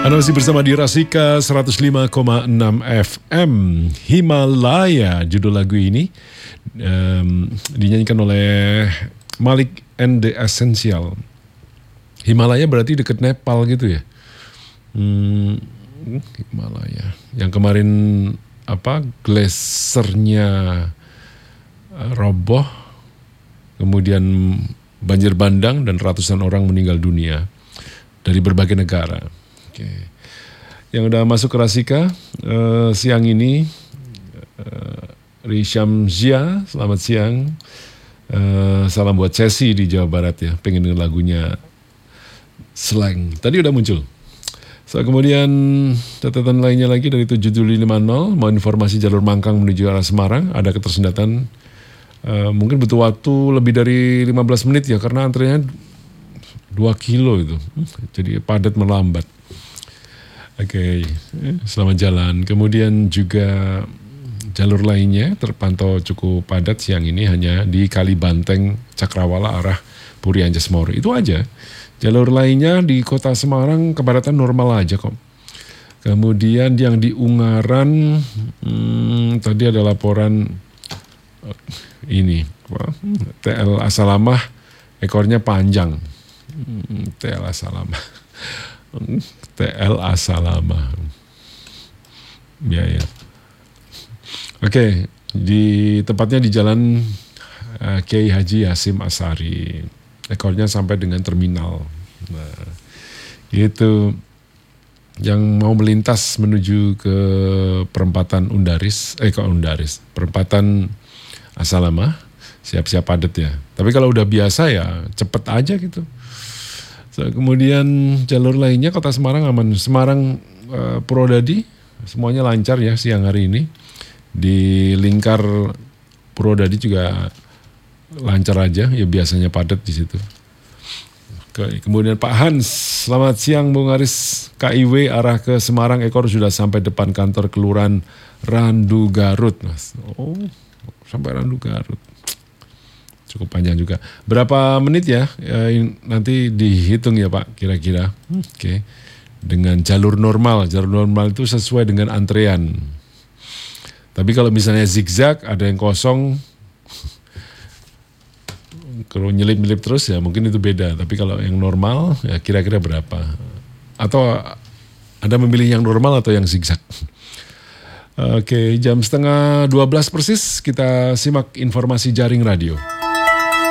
Anda masih bersama di Rasika 105,6 FM. Himalaya judul lagu ini dinyanyikan oleh Malik and the Essential. Himalaya berarti dekat Nepal gitu ya. Himalaya. Yang kemarin glesiernya roboh, kemudian banjir bandang dan ratusan orang meninggal dunia dari berbagai negara. Oke. Yang udah masuk ke Rasika siang ini, Risham Zia, selamat siang. Salam buat Cesi di Jawa Barat ya, pengen denger lagunya Slang. Tadi udah muncul. Kemudian catatan lainnya lagi dari 7750, mau informasi jalur Mangkang menuju arah Semarang, ada ketersendatan. Mungkin butuh waktu lebih dari 15 menit ya, karena antriannya 2 kilo itu. Jadi padat melambat. Oke, selamat jalan. Kemudian juga jalur lainnya terpantau cukup padat siang ini hanya di Kalibanteng, Cakrawala arah Puri Anjas Moro. Itu aja. Jalur lainnya di kota Semarang kepadatan normal aja kok. Kemudian yang di Ungaran, tadi ada laporan ini, TL Asalamah ekornya panjang. TL Asalamah. TL Asalamah. Ya. Oke, tepatnya di Jalan Kiai Haji Hasyim Asy'ari. Ekornya sampai dengan terminal. Nah, gitu. Yang mau melintas menuju ke perempatan perempatan Asalamah, siap-siap padat ya. Tapi kalau udah biasa ya cepet aja gitu. Kemudian jalur lainnya kota Semarang aman. Semarang Purwodadi semuanya lancar ya siang hari ini. Di lingkar Purwodadi juga lancar aja ya, biasanya padat di situ. Kemudian Pak Hans, selamat siang Bung Aris. KIW arah ke Semarang ekor sudah sampai depan kantor kelurahan Randu Garut, Mas. Oh, sampai Randu Garut. Cukup panjang juga. Berapa menit ya? Nanti dihitung ya Pak, kira-kira. Oke. Dengan jalur normal. Jalur normal itu sesuai dengan antrean. Tapi kalau misalnya zigzag, ada yang kosong, kalau nyelip-nyelip terus ya mungkin itu beda. Tapi kalau yang normal ya kira-kira berapa? Atau ada memilih yang normal atau yang zigzag? Oke, jam 11:30 persis kita simak informasi jaring radio.